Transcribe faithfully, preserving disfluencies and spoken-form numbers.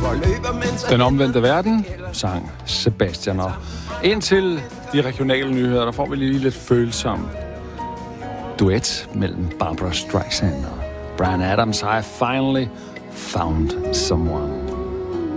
Den omvendte verden, sang Sebastian. Og indtil de regionale nyheder, der får vi lige lidt følsom duet mellem Barbra Streisand og Bryan Adams. I finally found someone.